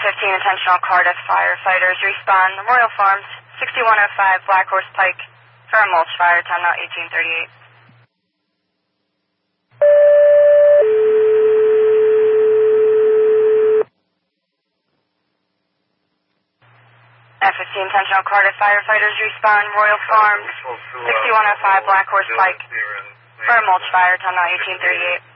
F-15 intentional Cardiff firefighters respond. Memorial Farms, 6105 Black Horse Pike, for a mulch fire, time now 1838. F-15 intentional Cardiff firefighters respond. Royal Farms, 6105 Black Horse Pike, for a mulch fire, time now 1838.